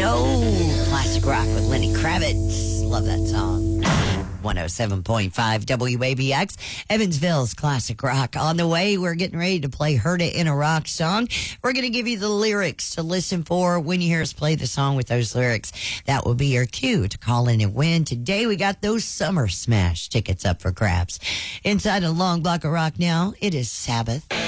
No. Classic rock with Lenny Kravitz. Love that song. 107.5 WABX, Evansville's classic rock. On the way, we're getting ready to play Heard It in a Rock song. We're going to give you the lyrics to listen for when you hear us play the song with those lyrics. That will be your cue to call in and win. Today, we got those Summer Smash tickets up for grabs. Inside a long block of rock now, it is Sabbath.